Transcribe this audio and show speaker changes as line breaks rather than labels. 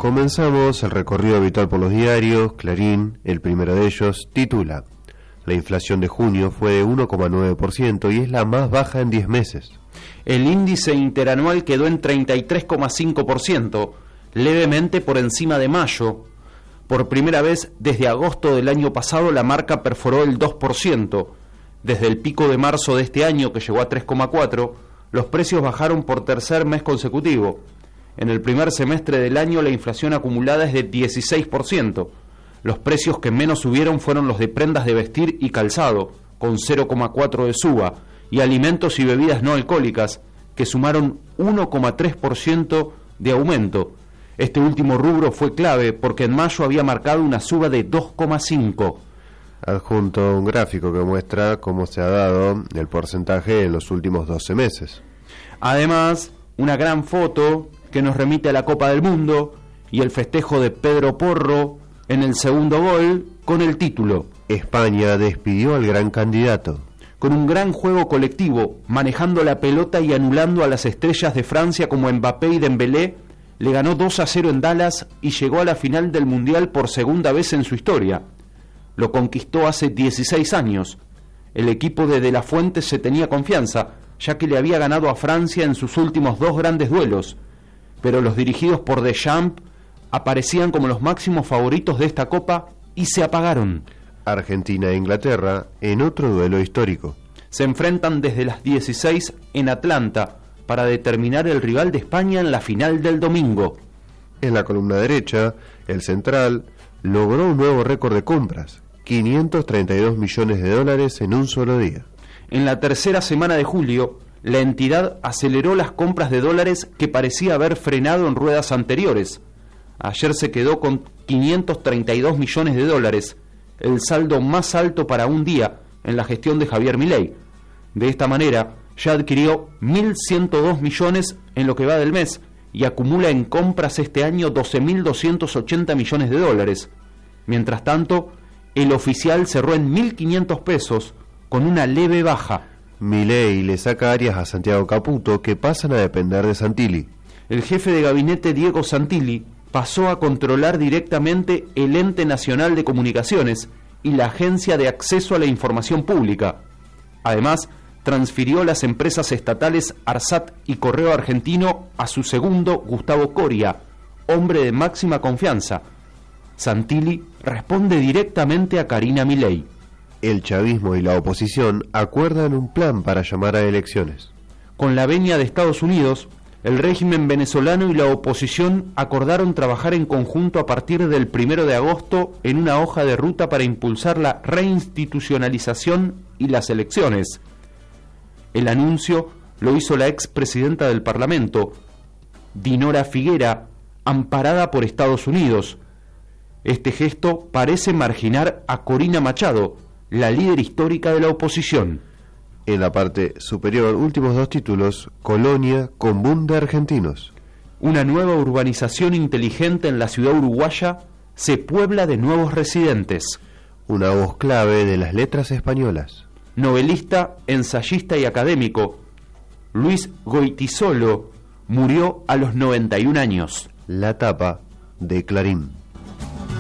Comenzamos el recorrido habitual por los diarios. Clarín, el primero de ellos, titula: la inflación de junio fue de 1,9% y es la más baja en 10 meses.
El índice interanual quedó en 33,5%, levemente por encima de mayo. Por primera vez desde agosto del año pasado la marca perforó el 2%. Desde el pico de marzo de este año, que llegó a 3,4%, los precios bajaron por tercer mes consecutivo. En el primer semestre del año la inflación acumulada es de 16%. Los precios que menos subieron fueron los de prendas de vestir y calzado, con 0,4% de suba, y alimentos y bebidas no alcohólicas, que sumaron 1,3% de aumento. Este último rubro fue clave porque en mayo había marcado una suba de 2,5%.
Adjunto un gráfico que muestra cómo se ha dado el porcentaje en los últimos 12 meses.
Además, una gran foto que nos remite a la Copa del Mundo y el festejo de Pedro Porro en el segundo gol con el título:
España despidió al gran candidato.
Con un gran juego colectivo, manejando la pelota y anulando a las estrellas de Francia como Mbappé y Dembélé, le ganó 2-0 en Dallas y llegó a la final del Mundial por segunda vez en su historia. Lo conquistó hace 16 años. El equipo de La Fuente se tenía confianza, ya que le había ganado a Francia en sus últimos 2 grandes duelos. Pero los dirigidos por Deschamps aparecían como los máximos favoritos de esta Copa y se apagaron.
Argentina e Inglaterra en otro duelo histórico.
Se enfrentan desde las 16 en Atlanta para determinar el rival de España en la final del domingo.
En la columna derecha, el central logró un nuevo récord de compras: $532 millones en un solo día.
En la tercera semana de julio, la entidad aceleró las compras de dólares que parecía haber frenado en ruedas anteriores. Ayer se quedó con $532 millones, el saldo más alto para un día en la gestión de Javier Milei. De esta manera, ya adquirió 1.102 millones en lo que va del mes y acumula en compras este año $12.280 millones. Mientras tanto, el oficial cerró en 1.500 pesos con una leve baja.
Milei le saca áreas a Santiago Caputo, que pasan a depender de Santilli.
El jefe de gabinete Diego Santilli pasó a controlar directamente el Ente Nacional de Comunicaciones y la Agencia de Acceso a la Información Pública. Además, transfirió las empresas estatales Arsat y Correo Argentino a su segundo, Gustavo Coria, hombre de máxima confianza. Santilli responde directamente a Karina Milei.
El chavismo y la oposición acuerdan un plan para llamar a elecciones.
Con la venia de Estados Unidos, el régimen venezolano y la oposición acordaron trabajar en conjunto a partir del 1 de agosto en una hoja de ruta para impulsar la reinstitucionalización y las elecciones. El anuncio lo hizo la expresidenta del Parlamento, Dinora Figuera, amparada por Estados Unidos. Este gesto parece marginar a Corina Machado, la líder histórica de la oposición.
En la parte superior, últimos 2 títulos: Colonia con boom de argentinos.
Una nueva urbanización inteligente en la ciudad uruguaya se puebla de nuevos residentes.
Una voz clave de las letras españolas.
Novelista, ensayista y académico, Luis Goytisolo murió a los 91 años.
La tapa de Clarín.